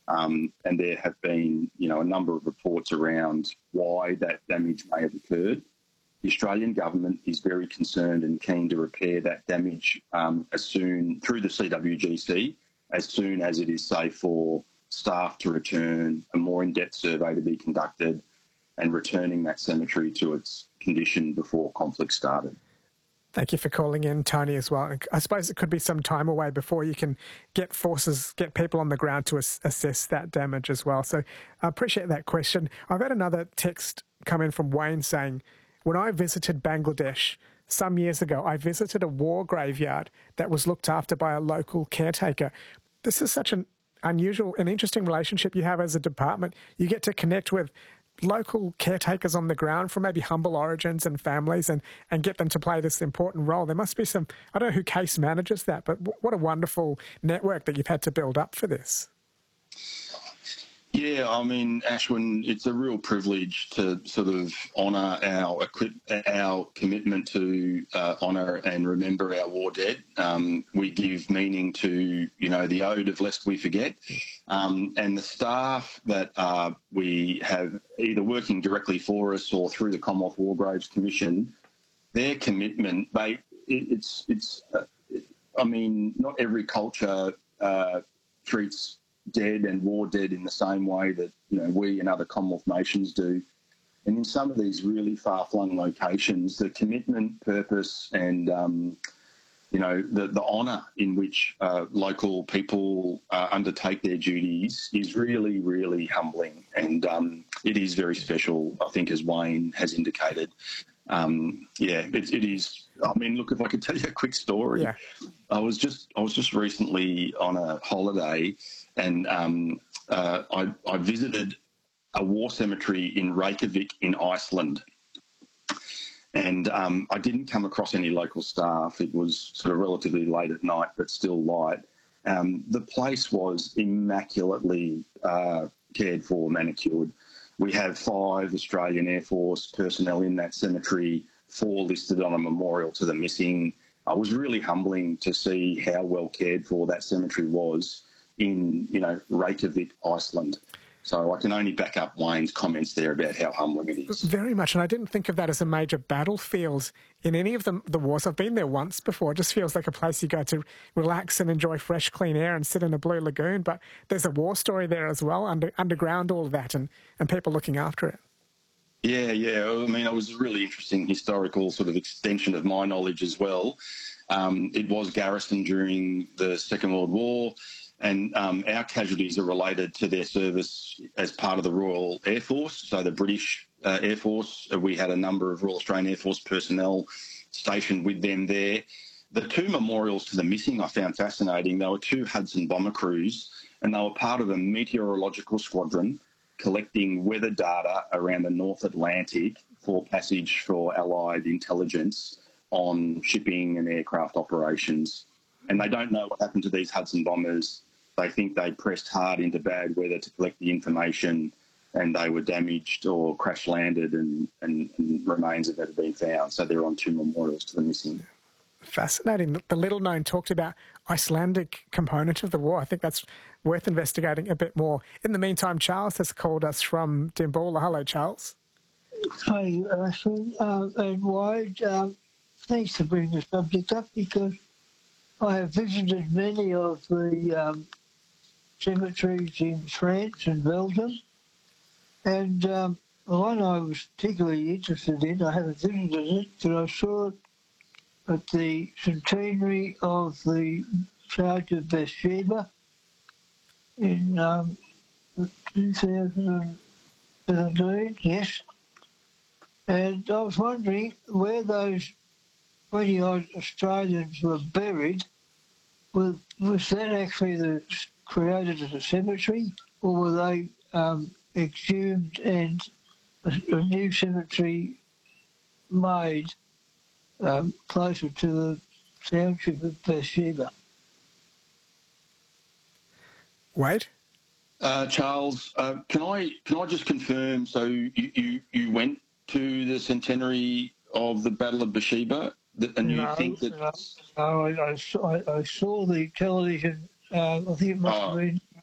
and there have been, a number of reports around why that damage may have occurred. The Australian government is very concerned and keen to repair that damage through the CWGC as soon as it is safe for staff to return, a more in-depth survey to be conducted, and returning that cemetery to its condition before conflict started. Thank you for calling in, Tony, as well. I suppose it could be some time away before you can get people on the ground to assess that damage as well. So I appreciate that question. I've had another text come in from Wayne saying, when I visited Bangladesh some years ago, I visited a war graveyard that was looked after by a local caretaker. This is such an unusual and interesting relationship you have as a department. You get to connect with local caretakers on the ground from maybe humble origins and families and get them to play this important role. There must be some, I don't know who case manages that, but what a wonderful network that you've had to build up for this. Yeah, I mean, Ashwin, it's a real privilege to sort of honour our commitment to honour and remember our war dead. We give meaning to, the ode of Lest We Forget. And the staff that we have either working directly for us or through the Commonwealth War Graves Commission, their commitment, not every culture treats dead and war dead in the same way that we and other Commonwealth nations do. And in some of these really far-flung locations, the commitment, purpose and the honour in which local people undertake their duties is really, really humbling. And it is very special, I think, as Wayne has indicated. It is. I mean, look, if I could tell you a quick story. Yeah. I was just recently on a holiday and I visited a war cemetery in Reykjavik in Iceland. And I didn't come across any local staff. It was sort of relatively late at night, but still light. The place was immaculately cared for, manicured. We have 5 Australian Air Force personnel in that cemetery, 4 listed on a memorial to the missing. It was really humbling to see how well cared for that cemetery was in, Reykjavik, Iceland. So I can only back up Wayne's comments there about how humbling it is. Very much, and I didn't think of that as a major battlefield in any of the wars. I've been there once before. It just feels like a place you go to relax and enjoy fresh, clean air and sit in a blue lagoon. But there's a war story there as well, underground all of that, and people looking after it. Yeah. I mean, it was a really interesting historical sort of extension of my knowledge as well. It was garrisoned during the Second World War. And our casualties are related to their service as part of the Royal Air Force. So the British Air Force, we had a number of Royal Australian Air Force personnel stationed with them there. The 2 memorials to the missing I found fascinating. They were 2 Hudson bomber crews, and they were part of a meteorological squadron collecting weather data around the North Atlantic for passage for Allied intelligence on shipping and aircraft operations. And they don't know what happened to these Hudson bombers. They think they pressed hard into bad weather to collect the information and they were damaged or crash landed and remains have never been found. So they're on 2 memorials to the missing. Fascinating. The little known talked about Icelandic component of the war. I think that's worth investigating a bit more. In the meantime, Charles has called us from Dimboola. Hello, Charles. Hi, Ashwin and Wade. Thanks for bringing the subject up because I have visited many of the cemeteries in France and Belgium, and the one I was particularly interested in, I haven't visited it, but I saw it at the centenary of the Charge of Bathsheba in 2017, yes. And I was wondering where those 20-odd Australians were buried. Was that actually created as a cemetery, or were they exhumed and a new cemetery made closer to the township of Bathsheba? Wade? Charles, can I just confirm? So you went to the centenary of the Battle of Bathsheba, and you think that? No, I saw the television. I think it must have been